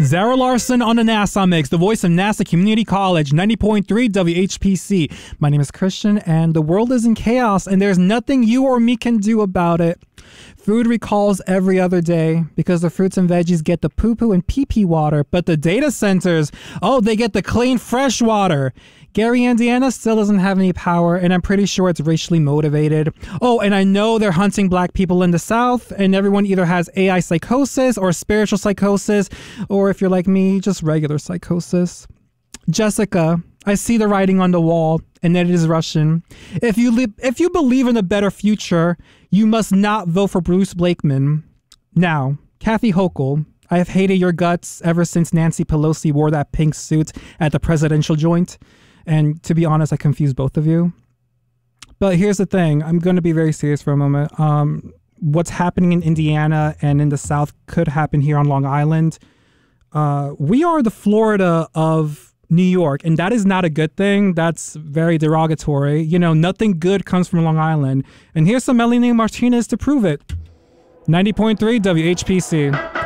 Zara Larson on the NASA Mix, the voice of NASA Community College, 90.3 WHPC. My name is Christian, and the world is in chaos, and there's nothing you or me can do about it. Food recalls every other day because the fruits and veggies get the poo-poo and pee-pee water, but the data centers, they get the clean, fresh water. Gary, Indiana still doesn't have any power, and I'm pretty sure it's racially motivated. Oh, and I know they're hunting black people in the South, and everyone either has AI psychosis or spiritual psychosis, or if you're like me, just regular psychosis. Jessica, I see the writing on the wall, and that it is Russian. If you believe in a better future, you must not vote for Bruce Blakeman. Now, Kathy Hochul, I have hated your guts ever since Nancy Pelosi wore that pink suit at the presidential joint. And to be honest, I confused both of you. But here's the thing. I'm going to be very serious for a moment. What's happening in Indiana and in the South could happen here on Long Island. We are the Florida of New York, and that is not a good thing. That's very derogatory. You know, nothing good comes from Long Island. And here's some Melanie Martinez to prove it. 90.3 WHPC.